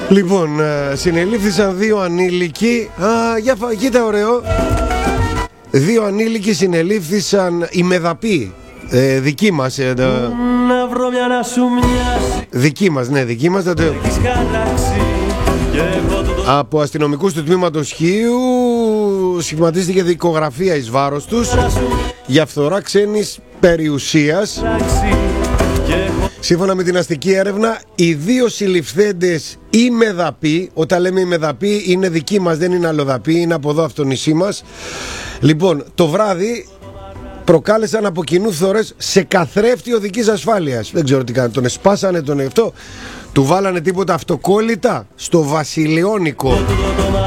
Λοιπόν, συνελήφθησαν δύο ανήλικοι. Κοίτα ωραίο. Δύο ανήλικοι συνελήφθησαν, οι μεδαποί, δικοί μας. Δικοί μας, ναι, δικοί μας. Από αστυνομικούς του τμήματος Χίου σχηματίστηκε δικογραφία εις βάρος τους για φθορά ξένης περιουσίας. Σύμφωνα με την αστική έρευνα, οι δύο συλληφθέντες οι μεδαποί, όταν λέμε οι μεδαποί είναι δικοί μας, δεν είναι αλλοδαποί, είναι από εδώ από το νησί μας. Λοιπόν, το βράδυ προκάλεσαν από κοινού φθορές σε καθρέφτη οδικής ασφάλειας. Δεν ξέρω τι κάνανε, τον εσπάσανε τον εαυτό, του βάλανε τίποτα αυτοκόλλητα στο Βασιλιώνικο.